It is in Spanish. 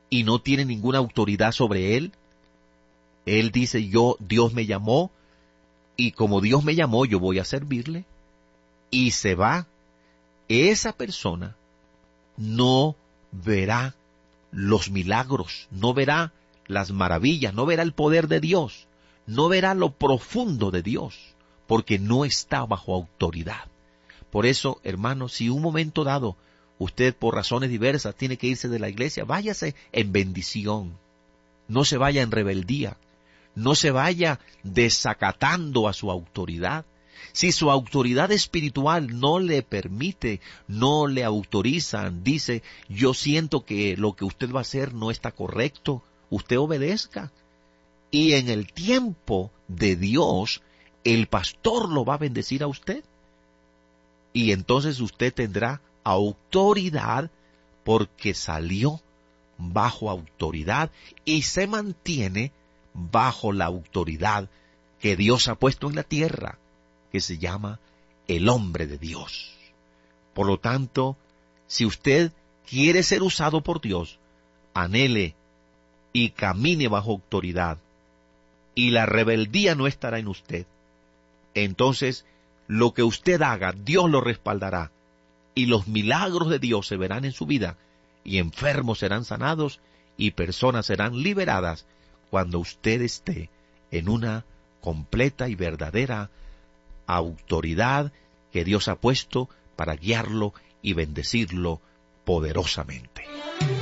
y no tiene ninguna autoridad sobre él. Él dice, Dios me llamó, y como Dios me llamó, yo voy a servirle, y se va. Esa persona no verá los milagros, no verá las maravillas, no verá el poder de Dios, no verá lo profundo de Dios, porque no está bajo autoridad. Por eso, hermanos, si un momento dado usted por razones diversas tiene que irse de la iglesia, váyase en bendición, no se vaya en rebeldía, no se vaya desacatando a su autoridad. Si su autoridad espiritual no le permite, no le autorizan, dice, yo siento que lo que usted va a hacer no está correcto, usted obedezca. Y en el tiempo de Dios, el pastor lo va a bendecir a usted. Y entonces usted tendrá autoridad porque salió bajo autoridad y se mantiene bajo la autoridad que Dios ha puesto en la tierra, que se llama el hombre de Dios. Por lo tanto, si usted quiere ser usado por Dios, anhele y camine bajo autoridad, y la rebeldía no estará en usted. Entonces, lo que usted haga, Dios lo respaldará, y los milagros de Dios se verán en su vida, y enfermos serán sanados, y personas serán liberadas, cuando usted esté en una completa y verdadera autoridad que Dios ha puesto para guiarlo y bendecirlo poderosamente.